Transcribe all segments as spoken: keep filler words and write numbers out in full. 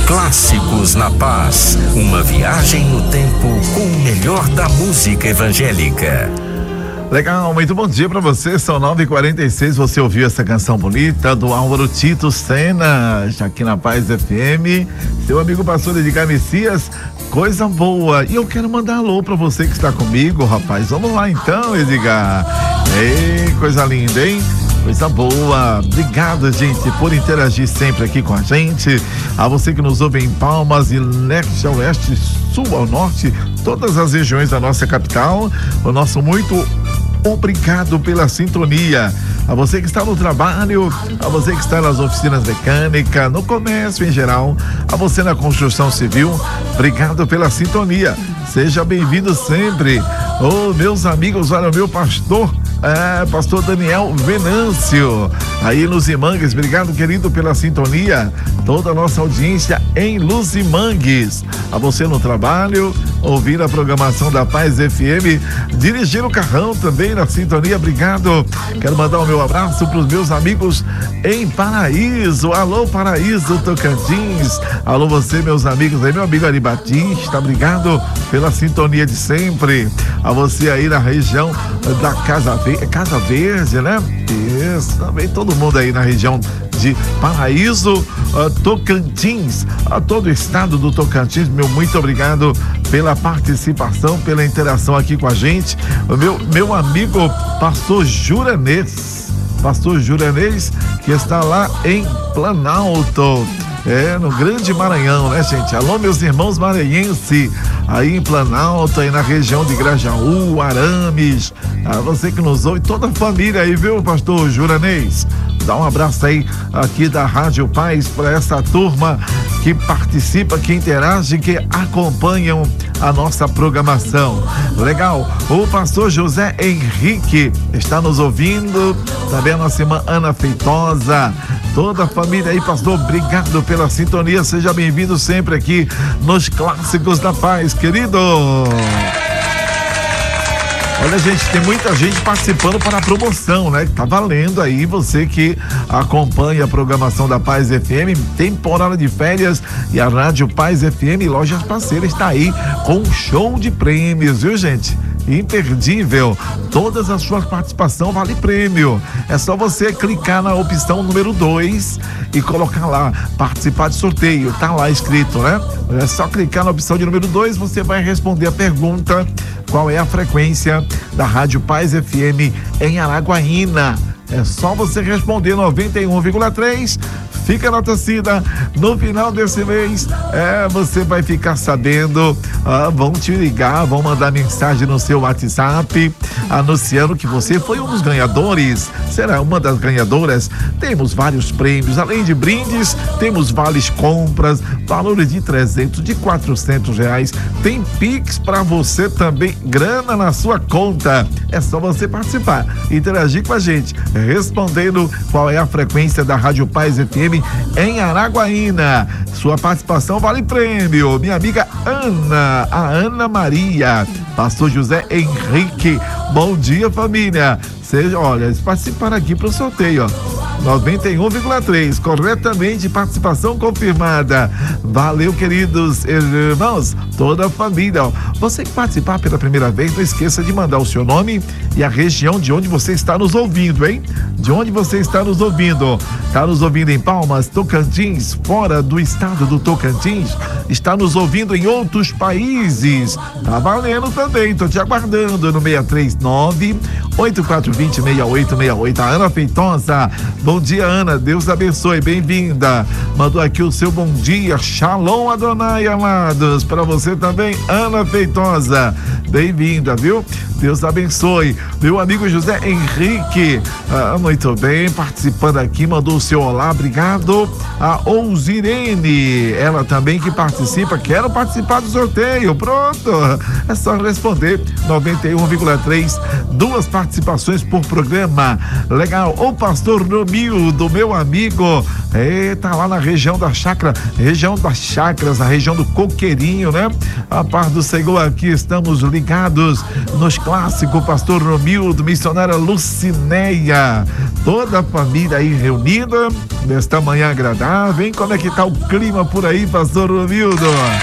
Clássicos na Paz, uma viagem no tempo com o melhor da música evangélica. Legal, muito bom dia pra você, são nove e quarenta e seis, você ouviu essa canção bonita do Álvaro Tito Sena, aqui na Paz F M, seu amigo pastor Edgar Messias, coisa boa. E eu quero mandar alô pra você que está comigo, rapaz, vamos lá então, Edgar. Ei, coisa linda, hein? Coisa boa, obrigado, gente, por interagir sempre aqui com a gente. A você que nos ouve em Palmas e leste a oeste, sul ao norte, todas as regiões da nossa capital, o nosso muito obrigado pela sintonia. A você que está no trabalho, a você que está nas oficinas mecânicas, no comércio em geral, a você na construção civil, obrigado pela sintonia. Seja bem-vindo sempre. Ô, oh, meus amigos, olha o meu pastor, é, pastor Daniel Venâncio, aí Luzimangues, obrigado, querido, pela sintonia. Toda a nossa audiência em Luzimangues. A você no trabalho, ouvir a programação da Paz F M, dirigir o carrão também na sintonia, obrigado. Quero mandar o meu abraço para os meus amigos em Paraíso. Alô, Paraíso, Tocantins. Alô, você, meus amigos aí, meu amigo Ari Batista, obrigado pela sintonia de sempre. A você aí na região da Casa Verde, Casa Verde, né? Isso, também todo mundo aí na região de Paraíso, uh, Tocantins, a todo o estado do Tocantins, meu muito obrigado pela participação, pela interação aqui com a gente. O meu, meu amigo pastor Juranês, pastor Juranês, que está lá em Planalto, é, no Grande Maranhão, né, gente? Alô, meus irmãos maranhenses, aí em Planalto, aí na região de Grajaú, Arames, a você que nos ouve, toda a família aí, viu, pastor Juranês? Dá um abraço aí aqui da Rádio Paz para essa turma que participa, que interage, que acompanham a nossa programação. Legal, o pastor José Henrique está nos ouvindo, também a nossa irmã Ana Feitosa, toda a família aí, pastor, obrigado pela sintonia, seja bem-vindo sempre aqui nos Clássicos da Paz, querido. Olha, gente, tem muita gente participando para a promoção, né? Tá valendo aí, você que acompanha a programação da Paz F M, temporada de férias, e a Rádio Paz F M, Lojas Parceiras, está aí com um show de prêmios, viu, gente? Imperdível, todas as suas participações vale prêmio. É só você clicar na opção número dois e colocar lá, participar de sorteio, tá lá escrito, né? É só clicar na opção de número dois, você vai responder a pergunta: qual é a frequência da Rádio Paz F M em Araguaína? É só você responder noventa e um vírgula três. Fica na torcida, no final desse mês, é, você vai ficar sabendo, ah, vão te ligar, vão mandar mensagem no seu WhatsApp, anunciando que você foi um dos ganhadores, será uma das ganhadoras. Temos vários prêmios, além de brindes, temos vales compras, valores de trezentos, de quatrocentos reais, tem Pix para você também, grana na sua conta. É só você participar, interagir com a gente, respondendo qual é a frequência da Rádio Paz F M em Araguaína. Sua participação vale prêmio. Minha amiga Ana, a Ana Maria, pastor José Henrique, bom dia, família. Seja, olha, participaram aqui para o sorteio, ó, noventa e um vírgula três, corretamente, participação confirmada. Valeu, queridos irmãos, toda a família, ó. Você que participar pela primeira vez, não esqueça de mandar o seu nome e a região de onde você está nos ouvindo, hein? De onde você está nos ouvindo? Está nos ouvindo em Palmas, Tocantins, fora do estado do Tocantins? Está nos ouvindo em outros países? Tá valendo também, tô te aguardando no seis três nove, oito quatro dois zero, seis oito seis oito. A Ana Feitosa, bom dia, Ana, Deus abençoe, bem-vinda. Mandou aqui o seu bom dia, Shalom Adonai, amados, para você também, Ana Feitosa, bem-vinda, viu? Deus abençoe. Meu amigo José Henrique, ah, muito bem, participando aqui, mandou o seu olá, obrigado. A Ouzirene, ela também que participa, quero participar do sorteio, pronto, é só responder, noventa e um vírgula três, duas participações por programa, legal. O pastor Romildo, meu amigo, é, tá lá na região da chácara, região das chácaras, a região do Coqueirinho, né? A paz do Senhor, aqui estamos ligados nos clássicos, pastor Romildo, missionária Lucinéia, toda a família aí reunida nesta manhã agradável, hein? Como é que tá o clima por aí, pastor Romildo?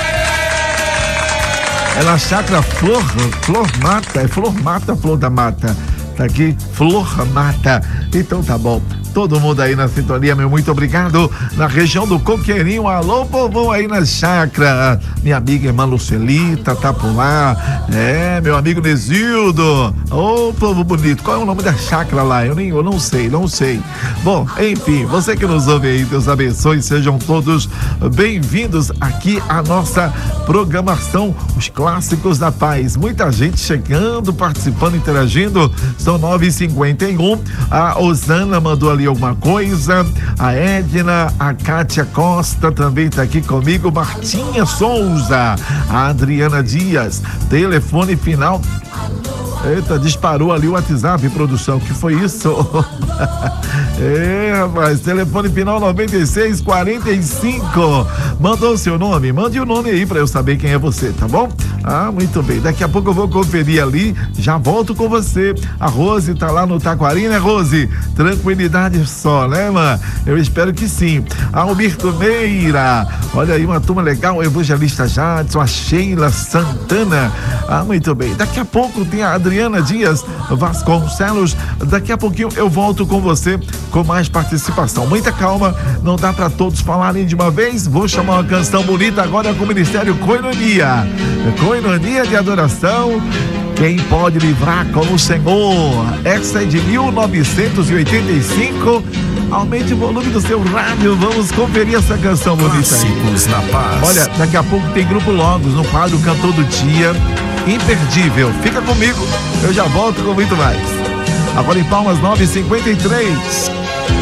É na chácara Flor, Flor Mata, é Flor Mata, Flor da Mata. Tá aqui, Flor Mata. Então tá bom. Todo mundo aí na sintonia, meu muito obrigado. Na região do Coqueirinho, alô, povão aí na chácara. Minha amiga irmã Lucelita tá por lá. É, meu amigo Nesildo. Ô, povo bonito. Qual é o nome da chácara lá? Eu nem, eu não sei, não sei. Bom, enfim, você que nos ouve aí, Deus abençoe. Sejam todos bem-vindos aqui à nossa programação, os clássicos da paz. Muita gente chegando, participando, interagindo. São nove e cinquenta e um. A Osana mandou ali alguma coisa, a Edna, a Kátia Costa também tá aqui comigo, Martinha Souza, a Adriana Dias, telefone final. Eita, disparou ali o WhatsApp, produção, que foi isso? É, rapaz, telefone final noventa e seis quarenta e cinco. Mandou o seu nome? Mande o nome aí pra eu saber quem é você, tá bom? Ah, muito bem, daqui a pouco eu vou conferir ali, já volto com você. A Rose tá lá no Taquari, né, Rose? Tranquilidade só, né, mano? Eu espero que sim. A Almirto Meira, olha aí uma turma legal, o Evangelista Jadson, a Sheila Santana. Ah, muito bem, daqui a pouco tem a Adriana Adriana Dias Vasconcelos. Daqui a pouquinho eu volto com você com mais participação. Muita calma, não dá para todos falarem de uma vez. Vou chamar uma canção bonita agora com o Ministério Koinonia. Koinonia de adoração. Quem pode livrar como o Senhor? Essa é de mil novecentos e oitenta e cinco. Aumente o volume do seu rádio, vamos conferir essa canção bonita aí. Clássicos da Paz. Olha, daqui a pouco tem Grupo Logos no quadro Cantor do Dia. Imperdível. Fica comigo, eu já volto com muito mais. Agora em Palmas, nove e cinquenta e três.